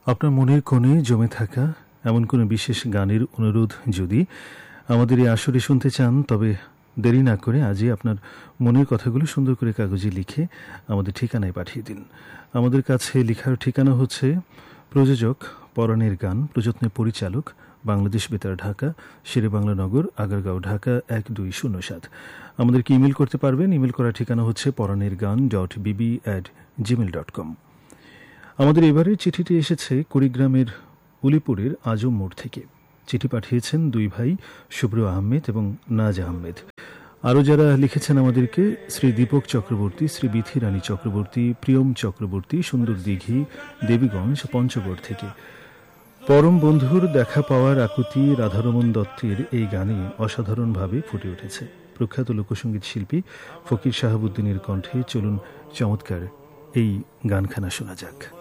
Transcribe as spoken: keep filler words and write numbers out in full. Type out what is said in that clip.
আপনার মনের কোণে জমে থাকা এমন কোনো বিশেষ গানের অনুরোধ যদি আমাদের এই আসরে শুনতে চান, তবে দেরি না করে আজই আপনার মনের কথাগুলো সুন্দর করে কাগজে লিখে আমাদের ঠিকানায় পাঠিয়ে দিন। আমাদের কাছে লেখার ঠিকানা হচ্ছে প্রযোজক পরাণের গান, প্রযত্নে পরিচালক বাংলাদেশ বেতার ঢাকা, শেরে বাংলা নগর, আগারগাঁও, ঢাকা এক দুই শূন্য সাত। আমাদেরকে ইমেল করতে পারবেন। ইমেল করার ঠিকানা হচ্ছে পরাণের গান dot Bibi at Gmail dot com. আমাদের এবারের চিঠিটি এসেছে কুড়িগ্রামের উলিপুরের আজম মোড় থেকে। চিঠি পাঠিয়েছেন দুই ভাই শুভ্র আহমেদ এবং নাজ আহমেদ। আরও যারা লিখেছেন আমাদেরকে, শ্রী দীপক চক্রবর্তী, শ্রী বিথি রানী চক্রবর্তী, প্রিয়ম চক্রবর্তী, সুন্দর দিঘি, দেবীগঞ্জ, পঞ্চগড় থেকে। পরম বন্ধুর দেখা পাওয়ার আকুতি রাধারমণ দত্তের এই গানে অসাধারণভাবে ফুটে উঠেছে। প্রখ্যাত লোকসঙ্গীত শিল্পী ফকির শাহাবুদ্দিনের কণ্ঠে চলুন চমৎকার এই গানখানা শোনা যাক।